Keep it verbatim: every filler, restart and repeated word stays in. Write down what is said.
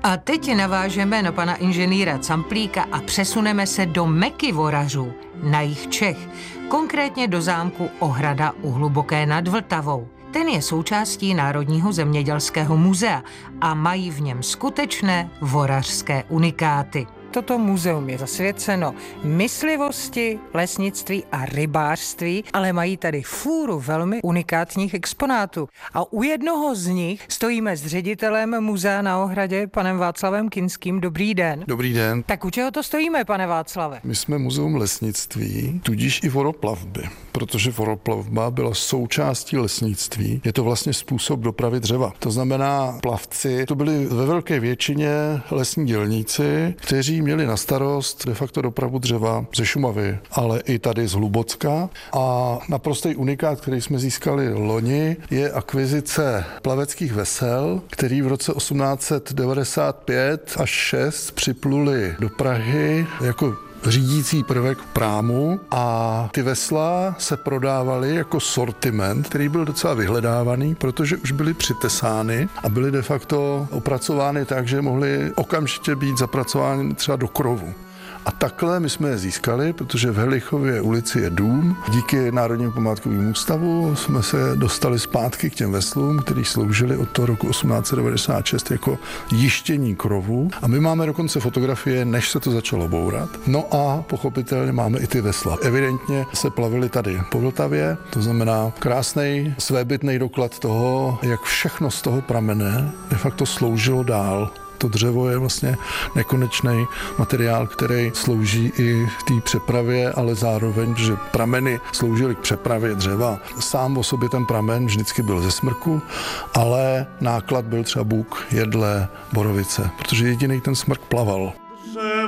A teď navážeme na pana inženýra Camplíka a přesuneme se do Meky vorařů, na jih Čech, konkrétně do zámku Ohrada u Hluboké nad Vltavou. Ten je součástí Národního zemědělského muzea a mají v něm skutečné vorařské unikáty. Toto muzeum je zasvěceno myslivosti, lesnictví a rybářství, ale mají tady fůru velmi unikátních exponátů. A u jednoho z nich stojíme s ředitelem muzea na Ohradě, panem Václavem Kinským. Dobrý den. Dobrý den. Tak u čeho to stojíme, pane Václave? My jsme muzeum lesnictví, tudíž i voroplavby, protože voroplavba byla součástí lesnictví. Je to vlastně způsob dopravy dřeva. To znamená, plavci to byli ve velké většině lesní dělníci, kteří měli na starost de facto dopravu dřeva ze Šumavy, ale i tady z Hlubocka. A naprostý unikát, který jsme získali loni, je akvizice plaveckých vesel, který v roce osmnáct devadesát pět až šest připluli do Prahy jako řídící prvek prámu a ty vesla se prodávaly jako sortiment, který byl docela vyhledávaný, protože už byly přitesány a byly de facto opracovány tak, že mohly okamžitě být zapracovány třeba do krovu. A takhle my jsme je získali, protože v Helichově ulici je dům. Díky Národnímu památkovému ústavu jsme se dostali zpátky k těm veslům, který sloužili od toho roku osmnáct devadesát šest jako jištění krovu. A my máme dokonce fotografie, než se to začalo bourat. No a pochopitelně máme i ty vesla. Evidentně se plavili tady po Vltavě, to znamená krásný svébytný doklad toho, jak všechno z toho pramene de facto sloužilo dál. To dřevo je vlastně nekonečný materiál, který slouží i v té přepravě, ale zároveň, že prameny sloužily k přepravě dřeva. Sám o sobě ten pramen vždycky byl ze smrku, ale náklad byl třeba buk, jedle, borovice, protože jediný ten smrk plaval.